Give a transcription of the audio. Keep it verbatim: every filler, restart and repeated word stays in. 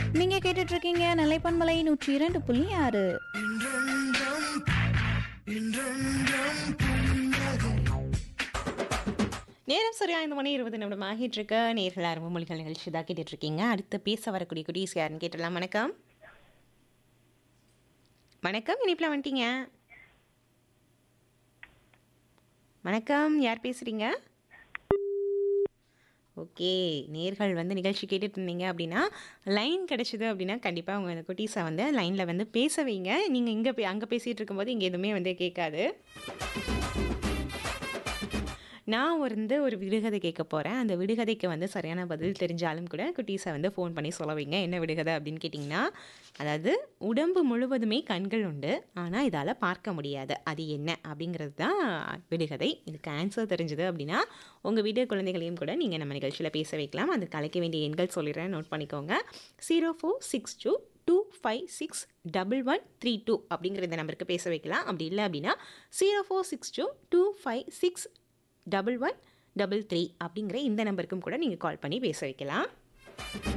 நீங்க கேட்டுட்டு இருக்கீங்க நிலைப்பன்மலை நூற்றி இரண்டு புள்ளி ஆறு. நேரம் சரியா ஐந்து மணி இருபது நிமிடம் ஆகிட்டு இருக்க நேர்கள் அரபு மொழிகள் நிகழ்ச்சி தான் கேட்டுட்டு இருக்கீங்க. அடுத்து பேச வரக்கூடிய குட்டீஸ் யாருன்னு கேட்டலாம். வணக்கம் வணக்கம், இனிப்பில் வந்துட்டீங்க. வணக்கம், யார் பேசுறீங்க? ஓகே, நேர்கள் வந்து நிகழ்ச்சி கேட்டுட்டு இருந்தீங்க அப்படின்னா லைன் கிடச்சிது அப்படின்னா கண்டிப்பாக உங்கள் குட்டீஸை வந்து லைனில் வந்து பேச வைங்க. நீங்கள் இங்கே பே அங்கே பேசிகிட்டு இருக்கும்போது இங்கே எதுவுமே வந்து கேட்காது. நான் வந்து ஒரு விடுகதை கேட்க போகிறேன். அந்த விடுகதைக்கு வந்து சரியான பதில் தெரிஞ்சாலும் கூட குட்டீஸை வந்து ஃபோன் பண்ணி சொல்ல வைங்க. என்ன விடுகதை அப்படின்னு கேட்டிங்கன்னா, அதாவது உடம்பு முழுவதுமே கண்கள் உண்டு, ஆனால் இதால் பார்க்க முடியாது, அது என்ன அப்படிங்கிறது தான் விடுகதை. இதுக்கு ஆன்சர் தெரிஞ்சுது அப்படின்னா உங்கள் வீட்டு குழந்தைகளையும் கூட நீங்கள் நம்ம நிகழ்ச்சியில் பேச வைக்கலாம். அது கலைக்க வேண்டிய எண்கள் சொல்லிடுறேன், நோட் பண்ணிக்கோங்க. Zero four six two two five six double one three two அப்படிங்கிற இந்த நம்பருக்கு பேச வைக்கலாம். அப்படி இல்லை அப்படின்னா zero four six two two five six double one double three அப்படிங்கிற இந்த நம்பருக்கும் கூட நீங்கள் கால் பண்ணி பேச வைக்கலாம்.